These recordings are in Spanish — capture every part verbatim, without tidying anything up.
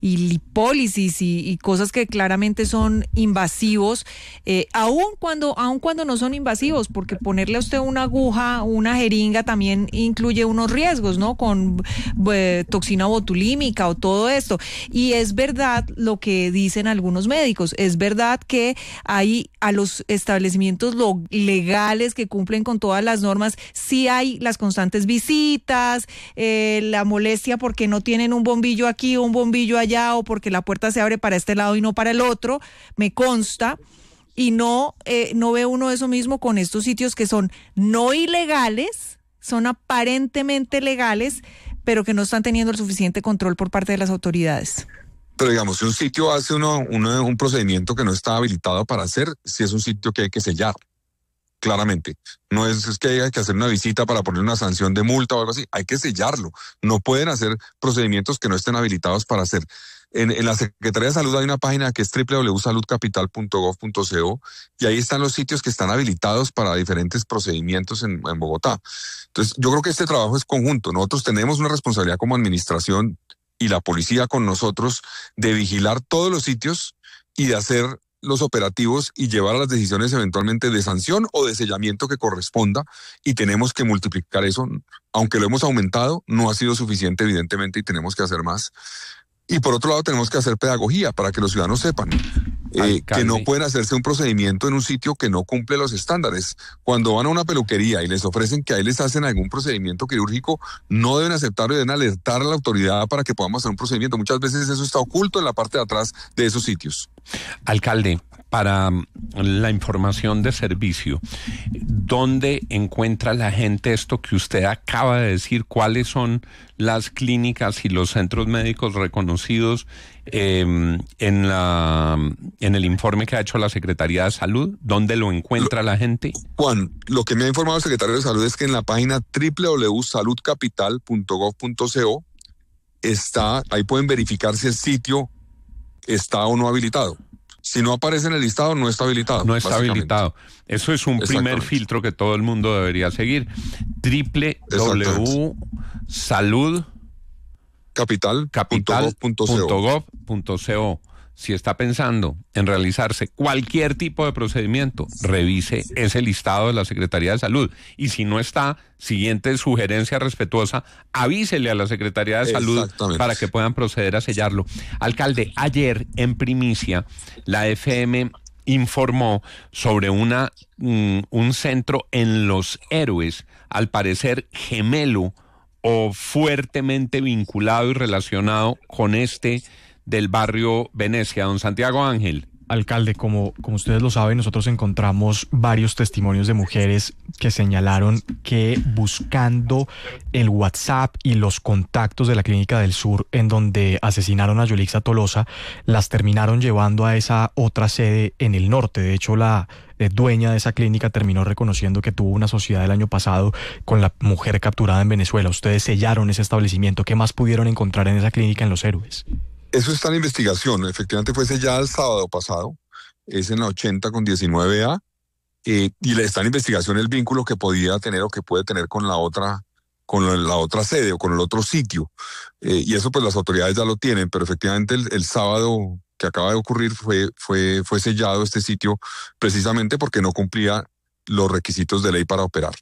y lipólisis y, y cosas que claramente son invasivos, eh, aun cuando, aun cuando no son invasivos, porque ponerle a usted una aguja, una jeringa también incluye unos riesgos, ¿no? Con eh, toxina botulímica o todo esto. Y es verdad lo que dicen algunos médicos, es verdad que hay a los establecimientos lo, legales que cumplen con todas las normas, sí hay las constantes visitas, eh, la molestia porque no tienen un bombillo aquí o un bombillo allá, o porque la puerta se abre para este lado y no para el otro, me consta, y no, eh, no ve uno eso mismo con estos sitios que son no ilegales, son aparentemente legales, pero que no están teniendo el suficiente control por parte de las autoridades. Pero digamos, si un sitio hace uno, uno, un procedimiento que no está habilitado para hacer, si es un sitio que hay que sellar, claramente. No es, es que hay que hacer una visita para poner una sanción de multa o algo así, hay que sellarlo. No pueden hacer procedimientos que no estén habilitados para hacer. En, en la Secretaría de Salud hay una página que es doble u doble u doble u punto salud capital punto gov punto co y ahí están los sitios que están habilitados para diferentes procedimientos en, en Bogotá. Entonces, yo creo que este trabajo es conjunto. Nosotros tenemos una responsabilidad como administración y la policía con nosotros de vigilar todos los sitios y de hacer los operativos y llevar a las decisiones eventualmente de sanción o de sellamiento que corresponda, y tenemos que multiplicar eso. Aunque lo hemos aumentado, no ha sido suficiente evidentemente y tenemos que hacer más. Y por otro lado tenemos que hacer pedagogía para que los ciudadanos sepan eh, que no pueden hacerse un procedimiento en un sitio que no cumple los estándares. Cuando van a una peluquería y les ofrecen que ahí les hacen algún procedimiento quirúrgico, no deben aceptarlo y deben alertar a la autoridad para que podamos hacer un procedimiento. Muchas veces eso está oculto en la parte de atrás de esos sitios. Alcalde, para la información de servicio, ¿dónde encuentra la gente esto que usted acaba de decir? ¿Cuáles son las clínicas y los centros médicos reconocidos eh, en la en el informe que ha hecho la Secretaría de Salud? ¿Dónde lo encuentra lo, la gente? Juan, lo que me ha informado el secretario de Salud es que en la página doble u doble u doble u punto salud capital punto gov punto co está, ahí pueden verificar si el sitio está o no habilitado. Si no aparece en el listado, no está habilitado. No está habilitado. Eso es un primer filtro que todo el mundo debería seguir. doble u doble u doble u punto salud capital punto gov punto co. Si está pensando en realizarse cualquier tipo de procedimiento, revise ese listado de la Secretaría de Salud. Y si no está, siguiente sugerencia respetuosa, avísele a la Secretaría de Salud para que puedan proceder a sellarlo. Alcalde, ayer en primicia, la F M informó sobre una um, un centro en Los Héroes, al parecer gemelo o fuertemente vinculado y relacionado con este del barrio Venecia. Don Santiago Ángel. Alcalde, como, como ustedes lo saben, nosotros encontramos varios testimonios de mujeres que señalaron que buscando el WhatsApp y los contactos de la Clínica del Sur, en donde asesinaron a Yolixa Tolosa, las terminaron llevando a esa otra sede en el norte. De hecho, la eh, dueña de esa clínica terminó reconociendo que tuvo una sociedad el año pasado con la mujer capturada en Venezuela. Ustedes sellaron ese establecimiento. ¿Qué más pudieron encontrar en esa clínica en Los Héroes? Eso está en investigación. Efectivamente fue sellada el sábado pasado, es en la ochenta con diecinueve A, eh, y está en investigación el vínculo que podía tener o que puede tener con la otra, con la otra sede o con el otro sitio. Eh, y eso pues las autoridades ya lo tienen, pero efectivamente el, el sábado que acaba de ocurrir fue, fue, fue sellado este sitio precisamente porque no cumplía los requisitos de ley para operar.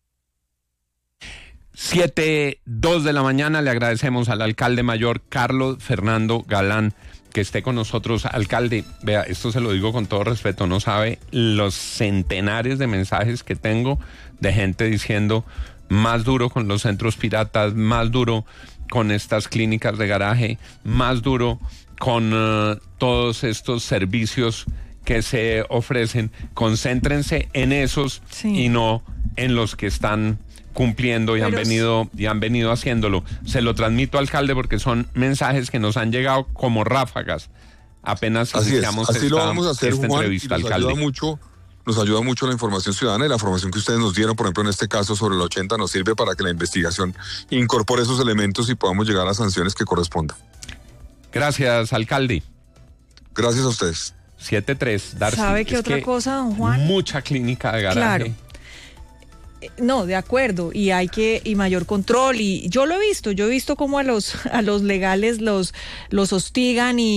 Siete, dos de la mañana, le agradecemos al alcalde mayor Carlos Fernando Galán que esté con nosotros. Alcalde, vea, esto se lo digo con todo respeto, no sabe los centenares de mensajes que tengo de gente diciendo más duro con los centros piratas, más duro con estas clínicas de garaje, más duro con uh, todos estos servicios que se ofrecen. Concéntrense en esos sí. y no en los que están cumpliendo y Pero han venido y han venido haciéndolo. Se lo transmito, alcalde, porque son mensajes que nos han llegado como ráfagas apenas así iniciamos es, así esta, lo vamos a hacer, esta Juan, entrevista, y nos alcalde. Ayuda mucho, nos ayuda mucho la información ciudadana, y la información que ustedes nos dieron, por ejemplo, en este caso sobre el ochenta, nos sirve para que la investigación incorpore esos elementos y podamos llegar a sanciones que correspondan. Gracias, alcalde. Gracias a ustedes. siete tres, Darcy. ¿Sabe qué otra que cosa, don Juan? Mucha clínica de garaje. Claro. No, de acuerdo, y hay que, y mayor control, y yo lo he visto, yo he visto cómo a los, a los legales los, los hostigan y